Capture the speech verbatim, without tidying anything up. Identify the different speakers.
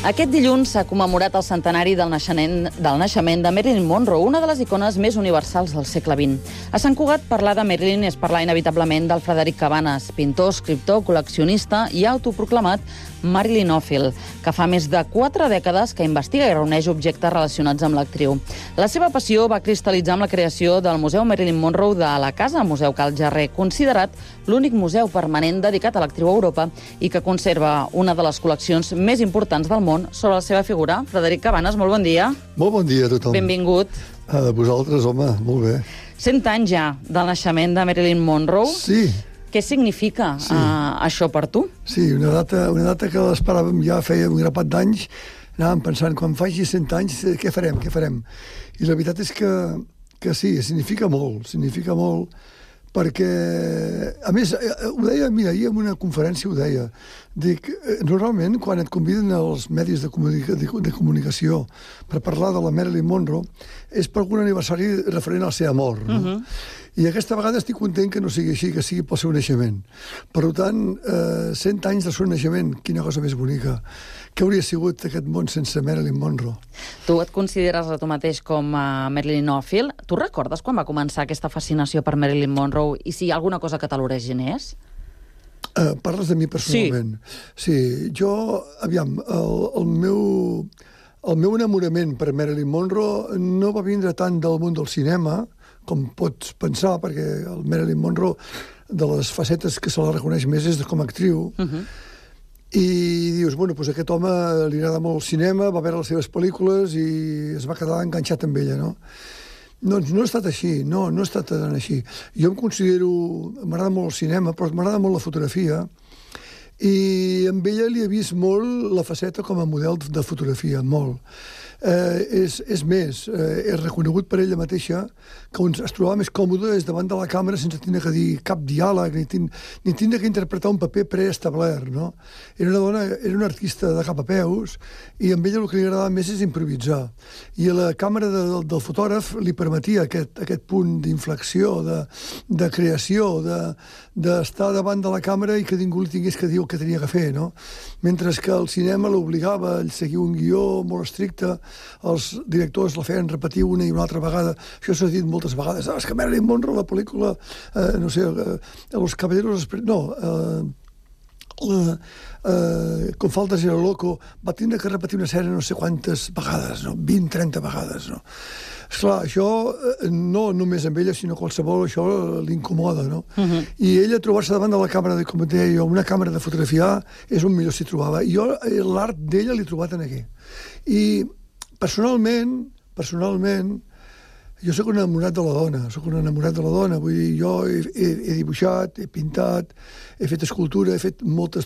Speaker 1: Aquest dilluns s'ha commemorat el centenari del naixement, del naixement de Marilyn Monroe, una de les icones més universals del segle vint. A Sant Cugat, parlar de Marilyn és parlar inevitablement del Frederic Cabanes, pintor, escriptor, col·leccionista i autoproclamat Marilynòfil, que fa més de quatre dècades que investiga i reuneix objectes relacionats amb l'actriu. La seva passió va cristal·litzar amb la creació del Museu Marilyn Monroe de la Casa Museu Cal Jarrer, considerat l'únic museu permanent dedicat a l'actriu a Europa i que conserva una de les col·leccions més importants del món sobre la seva figura. Frederic Cabanes, molt bon dia.
Speaker 2: Molt bon dia a tothom.
Speaker 1: Benvingut.
Speaker 2: A vosaltres, home, molt bé.
Speaker 1: Cent anys ja del naixement de Marilyn Monroe.
Speaker 2: Sí.
Speaker 1: Què significa sí. uh, això per tu?
Speaker 2: Sí, una data, una data que l'esperàvem ja feia un grapat d'anys. Anàvem pensant, quan faci cent anys, què farem, què farem? I la veritat és que, que sí, significa molt, significa molt, perquè, a més, ho deia, mira, ahir en una conferència ho deia, dic, normalment, quan et conviden als medis de, comunica, de, de comunicació per parlar de la Marilyn Monroe, és per algun aniversari referent al seu amor, no? Uh-huh. I aquesta vegada estic content que no sigui així, que sigui pel seu naixement. Per tant, eh, cent anys del seu naixement, quina cosa més bonica. Què hauria sigut aquest món sense Marilyn Monroe?
Speaker 1: Tu et consideres a tu mateix com a Marilynòfil. Tu recordes quan va començar aquesta fascinació per Marilyn Monroe i si hi ha alguna cosa que te l'originés?
Speaker 2: Uh, parles de mi personalment? Sí. Sí, jo, aviam, el, el meu... El meu enamorament per Marilyn Monroe no va vindre tant del món del cinema, com pots pensar, perquè el Marilyn Monroe, de les facetes que se la reconeix més, és com a actriu. Uh-huh. I dius, bueno, doncs aquest home li agrada molt el cinema, va veure les seves pel·lícules i es va quedar enganxat amb ella, no? Doncs no ha estat així, no, no ha estat tan així. Jo em considero... M'agrada molt el cinema, però m'agrada molt la fotografia, i amb ella li he vist molt la faceta com a model de fotografia, molt. Eh, és, és més, eh, és reconegut per ella mateixa que on es trobava més còmode és davant de la càmera sense tenir que dir cap diàleg, ni, ten, ni tenir que interpretar un paper preestablert, no? Era una dona, era una artista de cap a peus i amb ella el que li agradava més és improvisar. I a la càmera de, del, del fotògraf li permetia aquest, aquest punt d'inflexió, de, de creació, d'estar de, davant de la càmera i que ningú li tingués que dir el que tenia que fer, no? Mentre que el cinema l'obligava a seguir un guió molt estricte, els directors la feien repetir una i una altra vegada. Això s'ha dit moltes vegades. Ah, és que Marilyn Monroe, la pel·lícula, eh, no sé, eh, Los Caballeros... No, eh, la, eh, Con faltas era loco, va tindre que repetir una sèrie no sé quantes vegades, no? vint, trenta vegades, no? Esclar, això eh, no només amb ella, sinó qualsevol, això l'incomoda, no? Uh-huh. I ella trobar-se davant de la càmera, de, com deia jo, una càmera de fotografiar, és un millor s'hi trobava. I jo l'art d'ella l'he trobat en aquí. I personalment, personalment, jo sóc un enamorat de la dona, sóc un enamorat de la dona, vull dir, jo he, he, he dibuixat, he pintat, he fet escultura, he fet moltes